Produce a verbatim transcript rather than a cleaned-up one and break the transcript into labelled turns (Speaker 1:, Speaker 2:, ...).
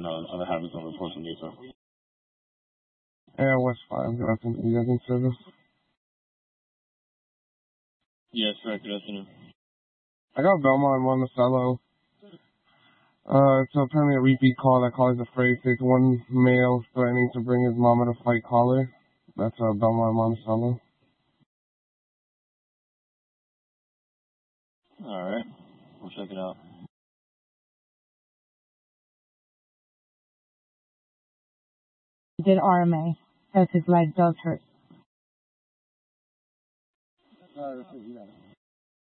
Speaker 1: No, I haven't done reports on you, sir.
Speaker 2: Air West five, good afternoon. You guys in service?
Speaker 1: Yes, sir. Good afternoon.
Speaker 2: I got Belmont in Monticello. Uh, it's apparently a repeat call. That call is a phrase. It's one male threatening to bring his mama to fight caller. That's uh, Belmont in Monticello.
Speaker 1: All right. We'll check it out.
Speaker 3: He did R M A as his leg does hurt.
Speaker 2: Uh,